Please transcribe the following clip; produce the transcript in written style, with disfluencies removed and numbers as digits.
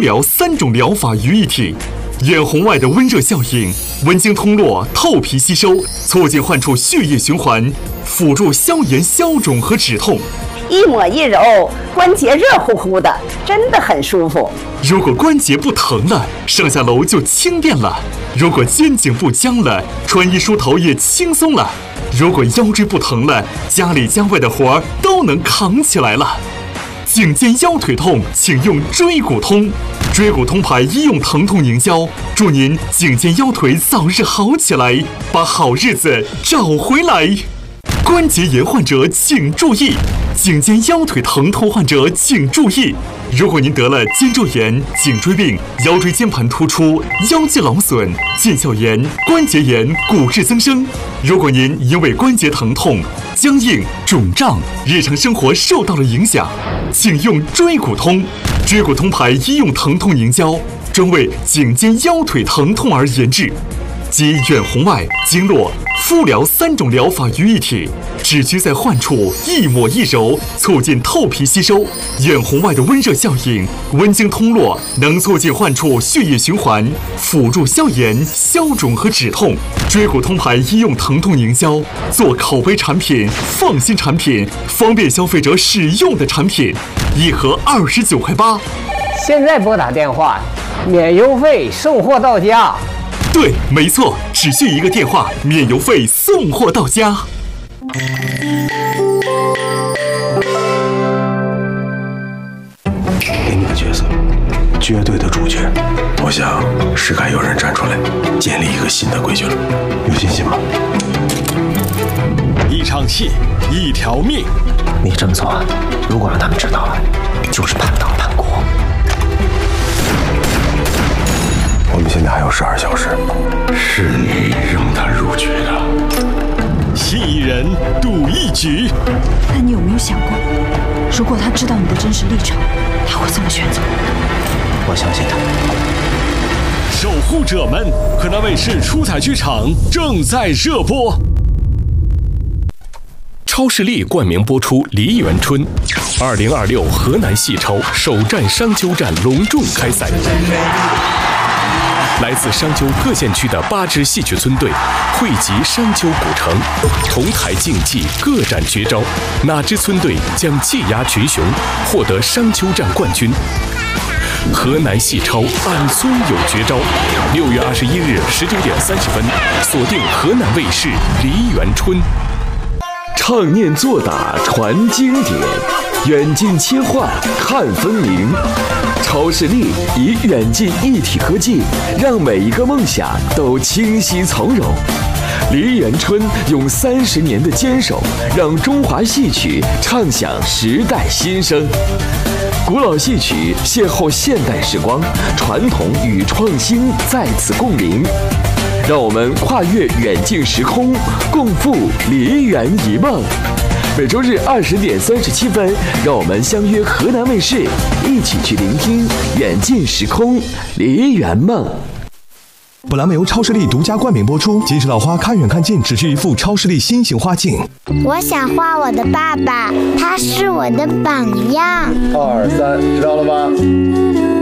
疗3种疗法于一体。远红外的温热效应，温经通络，透皮吸收，促进患处血液循环，辅助消炎消肿和止痛。 一抹一揉，关节热乎乎的，真的很舒服。 如果关节不疼了，上下楼就轻便了；如果肩颈不僵了，穿衣梳头也轻松了；如果腰椎不疼了，家里家外的活儿都能扛起来了。颈肩腰腿痛，请用椎骨通。椎骨通牌医用疼痛凝胶，祝您颈肩腰腿早日好起来，把好日子找回来。关节炎患者请注意，颈肩腰腿疼痛患者请注意。如果您得了肩周炎、颈椎病、腰椎间盘突出、腰肌劳损、腱鞘炎、关节炎、骨质增生，如果您因为关节疼痛、僵硬、肿胀，日常生活受到了影响，请用椎骨通。椎骨通牌医用疼痛凝胶，专为颈肩腰腿疼痛而研制，集远红外、经络、敷疗3种疗法于一体，只需在患处一抹一揉，促进透皮吸收。远红外的温热效应，温经通络，能促进患处血液循环，辅助消炎、消肿和止痛。椎骨通牌医用疼痛凝胶，做口碑产品、放心产品、方便消费者使用的产品，一盒29.8块。 现在拨打电话，免邮费送货到家。 对，没错，只需一个电话，免邮费送货到家。 给你个角色，绝对的主角。我想是该有人站出来，建立一个新的规矩了。有信心吗？ 一场戏，一条命。 你这么做，如果让他们知道了，就是叛党叛国。我们现在还有12小时。 是你让他入局的。信一人，赌一局。 但你有没有想过，如果他知道你的真实立场，他会怎么选择？ 我相信他。 守护者们，河南卫视出彩剧场正在热播。超视力冠名播出《梨园春》，2026河南戏超首战商丘站隆重开赛。来自商丘各县区的8支戏曲村队汇集商丘古城，同台竞技，各展绝招，哪支村队将技压群雄，获得商丘站冠军？河南戏超俺村有绝招，6月21日19点30分，锁定河南卫视《梨园春》。 唱念做打传经典，远近切换看分明。超视力以远近一体科技，让每一个梦想都清晰从容。梨园春用30年的坚守，让中华戏曲唱响时代新声。古老戏曲邂逅现代时光，传统与创新在此共鸣。让我们跨越远近时空，共赴梨园一梦。每周日20点37分，让我们相约河南卫视，一起去聆听远近时空梨园梦。 本栏目由超视力独家冠名播出。金石老花看远看近，只需一副超视力新型花镜。 我想画我的爸爸，他是我的榜样。 2、3，知道了吧？